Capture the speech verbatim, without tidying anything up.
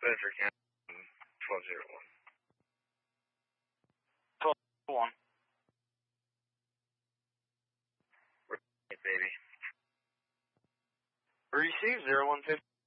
Bedford County, twelve zero one. twelve one. Hey, baby. Receive zero one fifty.